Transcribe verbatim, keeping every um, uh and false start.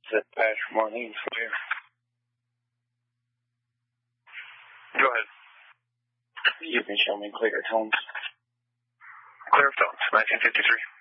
Zip Patch Marlene Square. Go ahead. You can show me clear tones. Clear tones, nineteen fifty-three.